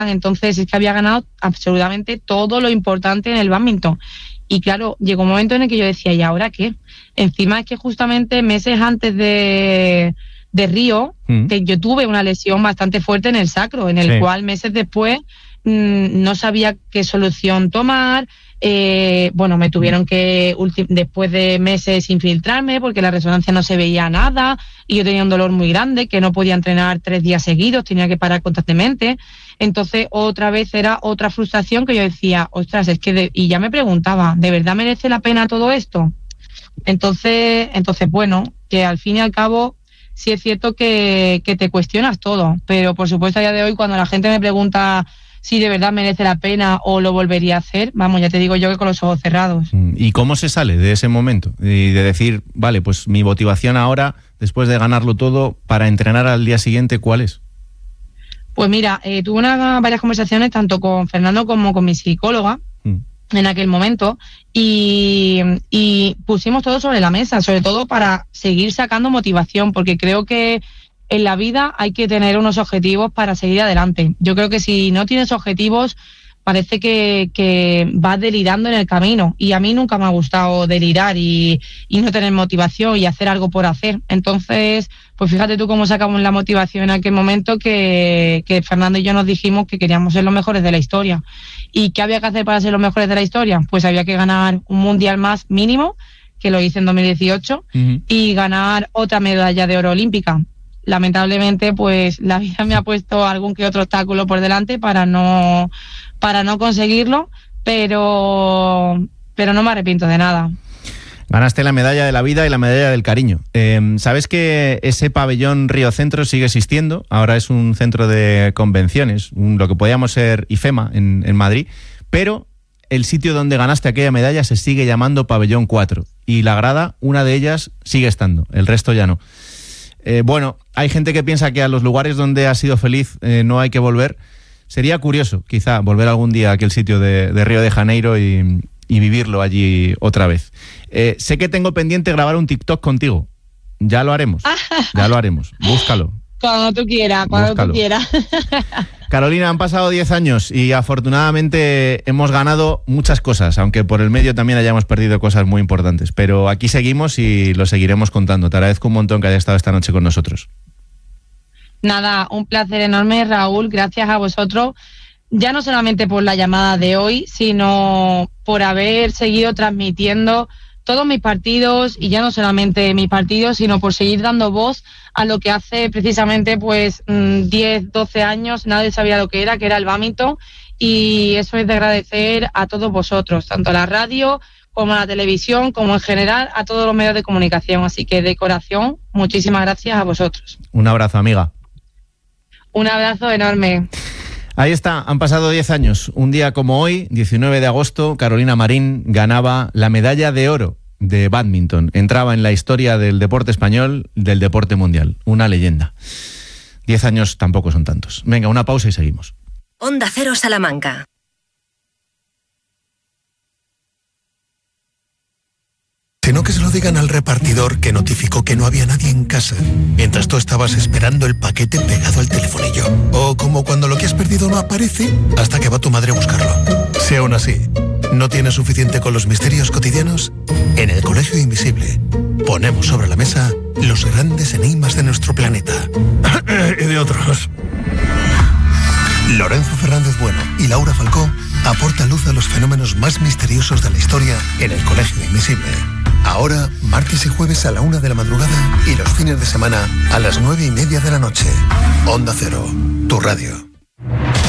entonces es que había ganado absolutamente todo lo importante en el bádminton. Y claro, llegó un momento en el que yo decía, ¿y ahora qué? Encima es que justamente meses antes de Río, que yo tuve una lesión bastante fuerte en el sacro, en el cual meses después no sabía qué solución tomar. Me tuvieron que, después de meses, infiltrarme porque la resonancia no se veía nada y yo tenía un dolor muy grande que no podía entrenar 3 días seguidos, tenía que parar constantemente. Entonces otra vez era otra frustración que yo decía, ostras, es que y ya me preguntaba, ¿de verdad merece la pena todo esto? Entonces bueno, que al fin y al cabo sí es cierto que te cuestionas todo, pero por supuesto a día de hoy cuando la gente me pregunta si de verdad merece la pena o lo volvería a hacer, vamos, ya te digo yo que con los ojos cerrados. ¿Y cómo se sale de ese momento? Y de decir, vale, pues mi motivación ahora, después de ganarlo todo, para entrenar al día siguiente, ¿cuál es? Pues mira, tuve varias conversaciones tanto con Fernando como con mi psicóloga en aquel momento y pusimos todo sobre la mesa, sobre todo para seguir sacando motivación, porque creo que en la vida hay que tener unos objetivos para seguir adelante. Yo creo que si no tienes objetivos, parece que vas delirando en el camino. Y a mí nunca me ha gustado delirar y no tener motivación y hacer algo por hacer. Entonces, pues fíjate tú cómo sacamos la motivación en aquel momento que Fernando y yo nos dijimos que queríamos ser los mejores de la historia. ¿Y qué había que hacer para ser los mejores de la historia? Pues había que ganar un mundial más mínimo, que lo hice en 2018, y ganar otra medalla de oro olímpica. Lamentablemente, pues la vida me ha puesto algún que otro obstáculo por delante para no conseguirlo, pero no me arrepiento de nada. Ganaste la medalla de la vida y la medalla del cariño. ¿Sabes que ese pabellón Río Centro sigue existiendo? Ahora es un centro de convenciones, lo que podíamos ser IFEMA en Madrid, pero el sitio donde ganaste aquella medalla se sigue llamando Pabellón 4 y la grada, una de ellas, sigue estando, el resto ya no. Hay gente que piensa que a los lugares donde has sido feliz no hay que volver. Sería curioso, quizá, volver algún día a aquel sitio de Río de Janeiro y vivirlo allí otra vez. Sé que tengo pendiente grabar un TikTok contigo. Ya lo haremos. Búscalo. Cuando tú quieras. Carolina, han pasado 10 años y afortunadamente hemos ganado muchas cosas, aunque por el medio también hayamos perdido cosas muy importantes. Pero aquí seguimos y lo seguiremos contando. Te agradezco un montón que hayas estado esta noche con nosotros. Nada, un placer enorme, Raúl. Gracias a vosotros, ya no solamente por la llamada de hoy, sino por haber seguido transmitiendo todos mis partidos, y ya no solamente mis partidos, sino por seguir dando voz a lo que hace precisamente 10, 12 años nadie sabía lo que era el bádminton, y eso es de agradecer a todos vosotros, tanto a la radio como a la televisión, como en general a todos los medios de comunicación. Así que de corazón, muchísimas gracias a vosotros. Un abrazo, amiga. Un abrazo enorme. Ahí está, han pasado 10 años. Un día como hoy, 19 de agosto, Carolina Marín ganaba la medalla de oro de bádminton. Entraba en la historia del deporte español, del deporte mundial. Una leyenda. 10 años tampoco son tantos. Venga, una pausa y seguimos. Onda Cero Salamanca. Sino que se lo digan al repartidor que notificó que no había nadie en casa, mientras tú estabas esperando el paquete pegado al telefonillo. O como cuando lo que has perdido no aparece hasta que va tu madre a buscarlo. Si aún así no tienes suficiente con los misterios cotidianos, en el Colegio Invisible ponemos sobre la mesa los grandes enigmas de nuestro planeta. Y de otros. Lorenzo Fernández Bueno y Laura Falcó aportan luz a los fenómenos más misteriosos de la historia en el Colegio Invisible. Ahora, martes y jueves a la 1 de la madrugada y los fines de semana a las 9:30 de la noche. Onda Cero, tu radio.